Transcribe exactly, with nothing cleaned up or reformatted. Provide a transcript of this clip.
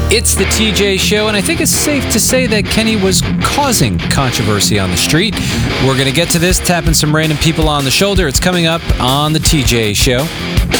It's the T J Show, and I think it's safe to say that Kenny was causing controversy on the street. We're going to get to this, tapping some random people on the shoulder. It's coming up on the T J Show.